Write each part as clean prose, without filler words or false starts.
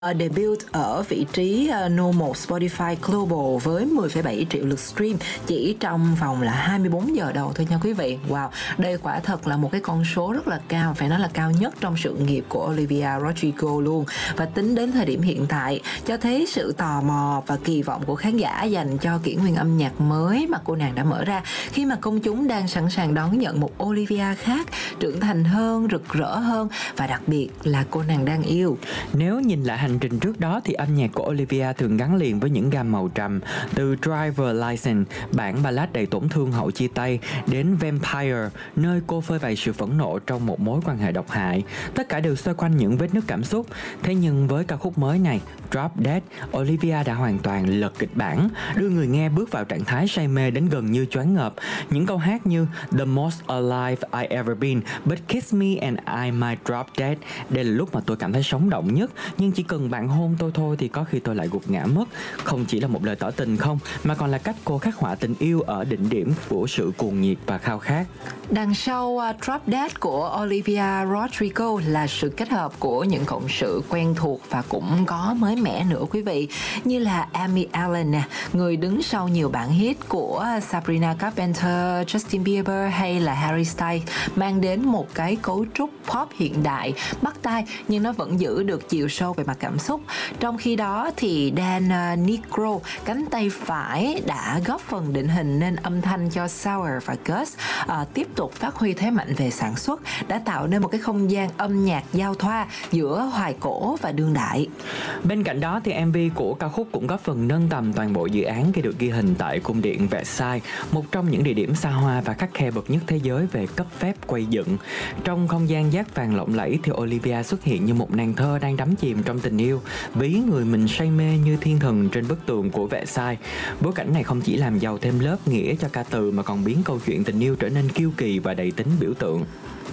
Debut ở vị trí No. 1 Spotify Global với 10,7 triệu lượt stream chỉ trong vòng là 24 giờ đầu thôi nha quý vị. Wow, đây quả thật là một cái con số rất là cao, phải nói là cao nhất trong sự nghiệp của Olivia Rodrigo luôn. Và tính đến thời điểm hiện tại cho thấy sự tò mò và kỳ vọng của khán giả dành cho kỷ nguyên âm nhạc mới mà cô nàng đã mở ra, khi mà công chúng đang sẵn sàng đón nhận một Olivia khác, trưởng thành hơn, rực rỡ hơn và đặc biệt là cô nàng đang yêu. Nếu nhìn lại hành trình trước đó thì âm nhạc của Olivia thường gắn liền với những gam màu trầm, từ Driver License, bản ballad đầy tổn thương hậu chia tay, đến Vampire, nơi cô phơi bày sự phẫn nộ trong một mối quan hệ độc hại. Tất cả đều xoay quanh những vết nứt cảm xúc. Thế nhưng với ca khúc mới này, Drop Dead, Olivia đã hoàn toàn lật kịch bản, đưa người nghe bước vào trạng thái say mê đến gần như choáng ngợp. Những câu hát như The most alive I ever been, but kiss me and I might drop dead. Đây là lúc mà tôi cảm thấy sống động nhất, nhưng chỉ cần bạn hôn tôi thôi thì có khi tôi lại gục ngã mất. Không chỉ là một lời tỏ tình không, mà còn là cách cô khắc họa tình yêu ở đỉnh điểm của sự cuồng nhiệt và khao khát. Đằng sau Drop Dead của Olivia Rodrigo là sự kết hợp của những cộng sự quen thuộc và cũng có mới mẻ nữa quý vị, như là Amy Allen nè, người đứng sau nhiều bản hit của Sabrina Carpenter, Justin Bieber hay là Harry Styles, mang đến một cái cấu trúc pop hiện đại, bắt tai nhưng nó vẫn giữ được chiều sâu về mặt cảm xúc. Trong khi đó thì Dan Nigro, cánh tay phải, đã góp phần định hình nên âm thanh cho Sour và Gus, tiếp tục phát huy thế mạnh về sản xuất, đã tạo nên một cái không gian âm nhạc giao thoa giữa hoài cổ và đương đại. Bên cạnh đó thì MV của ca khúc cũng góp phần nâng tầm toàn bộ dự án khi được ghi hình tại cung điện Versailles, một trong những địa điểm xa hoa và khắt khe bậc nhất thế giới về cấp phép quay dựng. Trong không gian dát vàng lộng lẫy thì Olivia xuất hiện như một nàng thơ đang đắm chìm trong tình yêu, ví người mình say mê như thiên thần trên bức tường của Versailles. Bối cảnh này không chỉ làm giàu thêm lớp nghĩa cho ca từ mà còn biến câu chuyện tình yêu trở nên kiêu kỳ và đầy tính biểu tượng.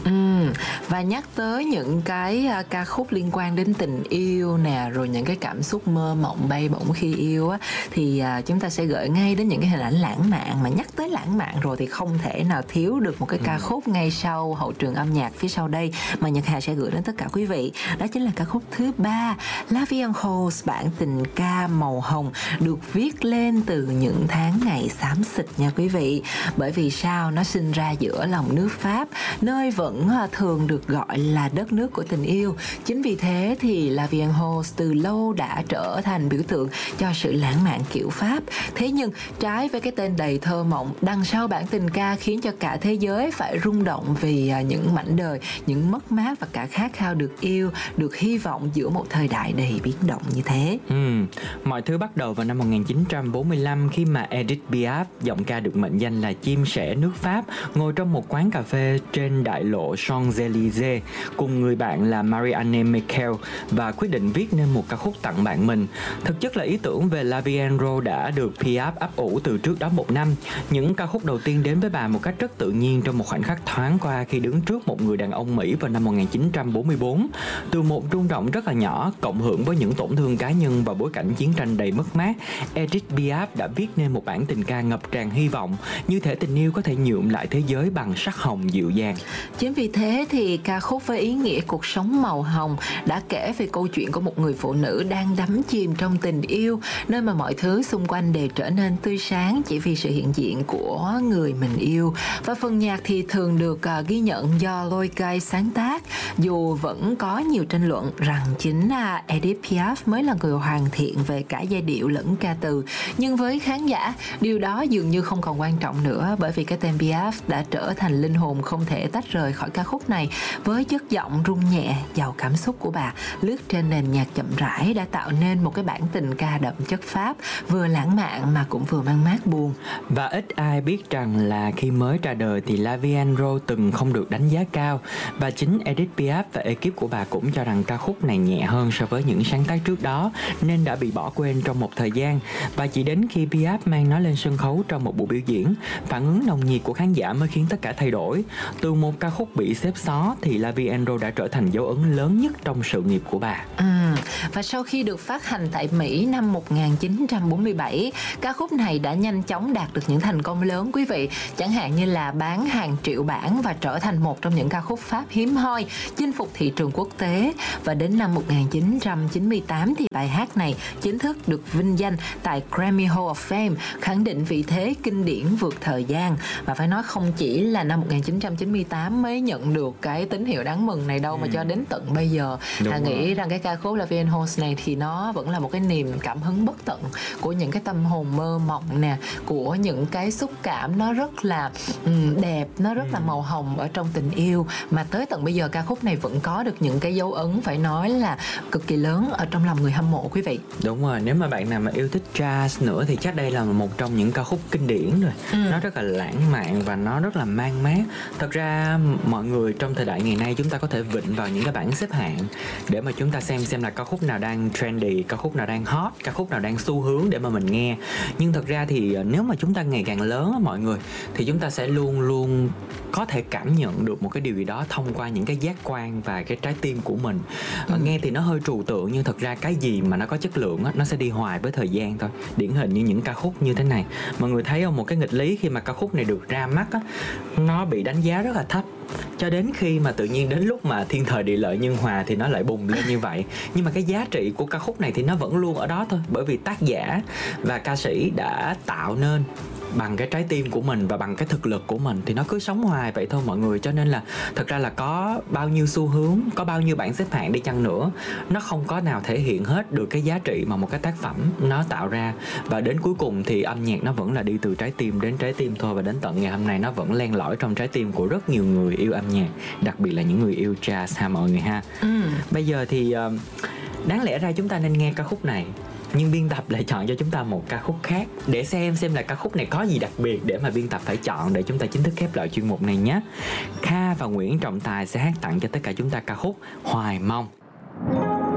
Và nhắc tới những cái ca khúc liên quan đến tình yêu nè, rồi những cái cảm xúc mơ mộng bay bổng khi yêu á, thì chúng ta sẽ gợi ngay đến những cái hình ảnh lãng mạn. Mà nhắc tới lãng mạn rồi thì không thể nào thiếu được một cái ca khúc ngay sau hậu trường âm nhạc phía sau đây mà Nhật Hà sẽ gửi đến tất cả quý vị. Đó chính là ca khúc thứ 3, La Vie en Rose, bản tình ca màu hồng, được viết lên từ những tháng ngày xám xịt nha quý vị. Bởi vì sao? Nó sinh ra giữa lòng nước Pháp, nơi vẫn thường được gọi là đất nước của tình yêu. Chính vì thế thì La Vie en Rose từ lâu đã trở thành biểu tượng cho sự lãng mạn kiểu Pháp. Thế nhưng trái với cái tên đầy thơ mộng, đằng sau bản tình ca khiến cho cả thế giới phải rung động vì những mảnh đời, những mất mát và cả khát khao được yêu, được hy vọng giữa một thời đại đầy biến động như thế. Mọi thứ bắt đầu vào năm 1945 khi mà Edith Piaf, giọng ca được mệnh danh là chim sẻ nước Pháp, ngồi trong một quán cà phê trên đại lộ Champs-Élysées cùng người bạn là Marianne Michel và quyết định viết nên một ca khúc tặng bạn mình. Thực chất là ý tưởng về La Vie en Rose đã được Piaf ấp ủ từ trước đó một năm. Những ca khúc đầu tiên đến với bà một cách rất tự nhiên trong một khoảnh khắc thoáng qua khi đứng trước một người đàn ông Mỹ vào năm 1944. Từ một rung động rất là nhỏ, cộng hưởng với những tổn thương cá nhân và bối cảnh chiến tranh đầy mất mát, Edith Piaf đã viết nên một bản tình ca ngập tràn hy vọng, như thể tình yêu có thể nhuộm lại thế giới bằng sắc hồng dịu dàng. Chính vì thế thì ca khúc với ý nghĩa cuộc sống màu hồng đã kể về câu chuyện của một người phụ nữ đang đắm chìm trong tình yêu, nơi mà mọi thứ xung quanh đều trở nên tươi sáng chỉ vì sự hiện diện của người mình yêu. Và phần nhạc thì thường được ghi nhận do Lloyd Guy sáng tác, dù vẫn có nhiều tranh luận rằng chính Edith Piaf mới là người hoàn thiện về cả giai điệu lẫn ca từ. Nhưng với khán giả, điều đó dường như không còn quan trọng nữa, bởi vì cái tên Piaf đã trở thành linh hồn không thể tách rời khỏi ca khúc này. Với chất giọng rung nhẹ, giàu cảm xúc của bà lướt trên nền nhạc chậm rãi đã tạo nên một cái bản tình ca đậm chất Pháp, vừa lãng mạn mà cũng vừa mang mát buồn. Và ít ai biết rằng là khi mới ra đời thì La Vie en Rose từng không được đánh giá cao, và chính Edith Piaf và ekip của bà cũng cho rằng ca khúc này nhẹ hơn so với những sáng tác trước đó nên đã bị bỏ quên trong một thời gian. Và chỉ đến khi Piaf mang nó lên sân khấu trong một buổi biểu diễn, phản ứng nồng nhiệt của khán giả mới khiến tất cả thay đổi. Từ một ca khúc khúc bị xếp xó thì La Vie en Rose đã trở thành dấu ấn lớn nhất trong sự nghiệp của bà. Và sau khi được phát hành tại Mỹ năm 1947, ca khúc này đã nhanh chóng đạt được những thành công lớn quý vị, chẳng hạn như là bán hàng triệu bản và trở thành một trong những ca khúc Pháp hiếm hoi, chinh phục thị trường quốc tế. Và đến năm 1998 thì bài hát này chính thức được vinh danh tại Grammy Hall of Fame, khẳng định vị thế kinh điển vượt thời gian. Và phải nói không chỉ là năm 1998 mới nhận được cái tín hiệu đáng mừng này đâu, mà cho đến tận bây giờ Hà nghĩ rằng cái ca khúc La Vie en Rose này thì nó vẫn là một cái niềm cảm hứng bất tận của những cái tâm hồn mơ mộng nè, của những cái xúc cảm nó rất là đẹp, nó rất là màu hồng ở trong tình yêu, mà tới tận bây giờ ca khúc này vẫn có được những cái dấu ấn phải nói là cực kỳ lớn ở trong lòng người hâm mộ quý vị. Đúng rồi, nếu mà bạn nào mà yêu thích jazz nữa thì chắc đây là một trong những ca khúc kinh điển rồi. Nó rất là lãng mạn và nó rất là man mát. Thật ra mọi người trong thời đại ngày nay chúng ta có thể vịnh vào những cái bảng xếp hạng để mà chúng ta xem là ca khúc nào đang trendy, ca khúc nào đang hot, ca khúc nào đang xu hướng để mà mình nghe. Nhưng thật ra thì nếu mà chúng ta ngày càng lớn á mọi người, thì chúng ta sẽ luôn luôn có thể cảm nhận được một cái điều gì đó thông qua những cái giác quan và cái trái tim của mình. Nghe thì nó hơi trừu tượng, nhưng thật ra cái gì mà nó có chất lượng á, nó sẽ đi hoài với thời gian thôi. Điển hình như những ca khúc như thế này, mọi người thấy không, một cái nghịch lý khi mà ca khúc này được ra mắt á, nó bị đánh giá rất là thấp, cho đến khi mà tự nhiên đến lúc mà thiên thời địa lợi nhân hòa thì nó lại bùng lên như vậy. Nhưng mà cái giá trị của ca khúc này thì nó vẫn luôn ở đó thôi, bởi vì tác giả và ca sĩ đã tạo nên bằng cái trái tim của mình và bằng cái thực lực của mình, thì nó cứ sống hoài vậy thôi mọi người. Cho nên là thật ra là có bao nhiêu xu hướng, có bao nhiêu bảng xếp hạng đi chăng nữa, nó không có nào thể hiện hết được cái giá trị mà một cái tác phẩm nó tạo ra. Và đến cuối cùng thì âm nhạc nó vẫn là đi từ trái tim đến trái tim thôi, và đến tận ngày hôm nay nó vẫn len lỏi trong trái tim của rất nhiều người yêu âm nhạc, đặc biệt là những người yêu jazz ha mọi người ha. Bây giờ thì đáng lẽ ra chúng ta nên nghe ca khúc này, nhưng biên tập lại chọn cho chúng ta một ca khúc khác, để xem là ca khúc này có gì đặc biệt để mà biên tập phải chọn, để chúng ta chính thức khép lại chuyên mục này nhé. Kha và Nguyễn Trọng Tài sẽ hát tặng cho tất cả chúng ta ca khúc Hoài Mong.